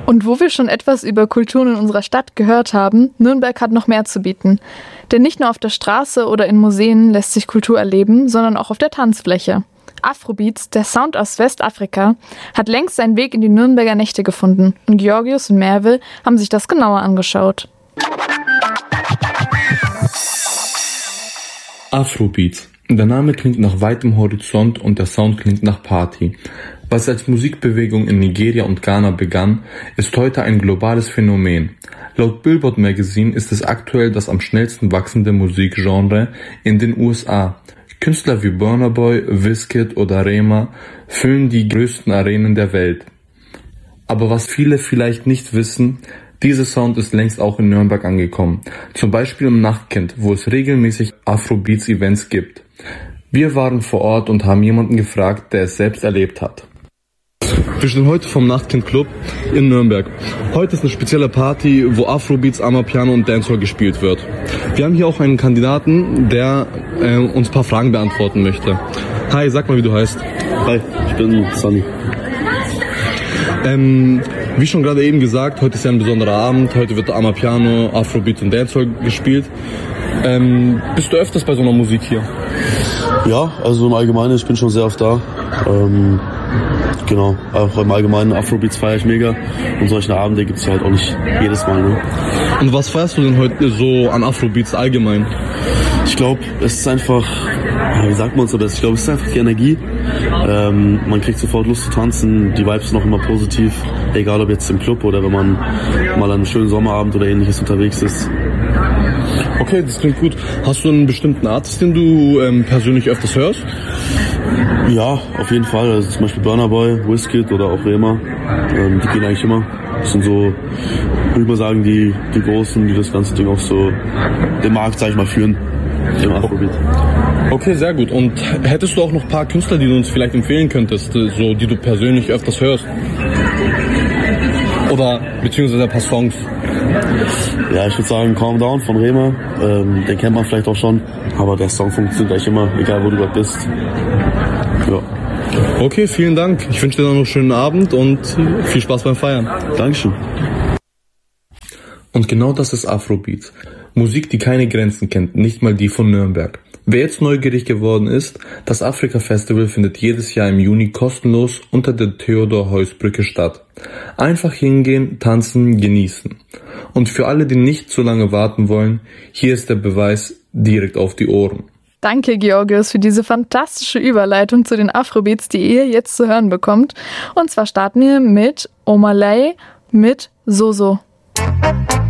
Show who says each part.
Speaker 1: Und wo wir schon etwas über Kulturen in unserer Stadt gehört haben, Nürnberg hat noch mehr zu bieten. Denn nicht nur auf der Straße oder in Museen lässt sich Kultur erleben, sondern auch auf der Tanzfläche. Afrobeats, der Sound aus Westafrika, hat längst seinen Weg in die Nürnberger Nächte gefunden. Und Georgios und Merve haben sich das genauer angeschaut.
Speaker 2: Afrobeats. Der Name klingt nach weitem Horizont und der Sound klingt nach Party. Was als Musikbewegung in Nigeria und Ghana begann, ist heute ein globales Phänomen. Laut Billboard Magazine ist es aktuell das am schnellsten wachsende Musikgenre in den USA. Künstler wie Burna Boy, Wizkid oder Rema füllen die größten Arenen der Welt. Aber was viele vielleicht nicht wissen, dieser Sound ist längst auch in Nürnberg angekommen. Zum Beispiel im Nachtkind, wo es regelmäßig Afrobeats-Events gibt. Wir waren vor Ort und haben jemanden gefragt, der es selbst erlebt hat. Wir stehen heute vom Nachtkind Club in Nürnberg. Heute ist eine spezielle Party, wo Afrobeats, Amapiano und Dancehall gespielt wird. Wir haben hier auch einen Kandidaten, der uns ein paar Fragen beantworten möchte. Hi, sag mal, wie du heißt.
Speaker 3: Hi, ich bin Sunny.
Speaker 2: Wie schon gerade eben gesagt, heute ist ja ein besonderer Abend. Heute wird Amapiano, Afrobeats und Dancehall gespielt. Bist du öfters bei so einer Musik hier?
Speaker 3: Ja, also im Allgemeinen, ich bin schon sehr oft da. Genau, auch im Allgemeinen Afrobeats feiere ich mega. Und solche Abende gibt es halt auch nicht jedes Mal. Ne?
Speaker 2: Und was feierst du denn heute so an Afrobeats allgemein?
Speaker 3: Ich glaube, es ist einfach, wie sagt man es so das? Ich glaube, es ist einfach die Energie. Man kriegt sofort Lust zu tanzen, die Vibes sind auch immer positiv. Egal ob jetzt im Club oder wenn man mal an einem schönen Sommerabend oder ähnliches unterwegs ist.
Speaker 2: Okay, das klingt gut. Hast du einen bestimmten Artist, den du persönlich öfters hörst?
Speaker 3: Ja, auf jeden Fall. Also zum Beispiel Burna Boy, Wizkid oder auch Rema. Die gehen eigentlich immer. Das sind so, würde ich mal sagen, die Großen, die das ganze Ding auch so den Markt, sag ich mal, führen. Im Afrobeat.
Speaker 2: Okay, sehr gut. Und hättest du auch noch ein paar Künstler, die du uns vielleicht empfehlen könntest, so die du persönlich öfters hörst? Oder beziehungsweise ein paar Songs?
Speaker 3: Ja, ich würde sagen Calm Down von Rema. Den kennt man vielleicht auch schon. Aber der Song funktioniert gleich immer, egal wo du gerade bist. Ja.
Speaker 2: Okay, vielen Dank. Ich wünsche dir noch einen schönen Abend und viel Spaß beim Feiern.
Speaker 3: Dankeschön.
Speaker 2: Und genau das ist Afrobeats. Musik, die keine Grenzen kennt, nicht mal die von Nürnberg. Wer jetzt neugierig geworden ist, das Afrika-Festival findet jedes Jahr im Juni kostenlos unter der Theodor-Heuss-Brücke statt. Einfach hingehen, tanzen, genießen. Und für alle, die nicht so lange warten wollen, hier ist der Beweis direkt auf die Ohren.
Speaker 1: Danke, Georgios, für diese fantastische Überleitung zu den Afrobeats, die ihr jetzt zu hören bekommt. Und zwar starten wir mit Omalay mit Soso.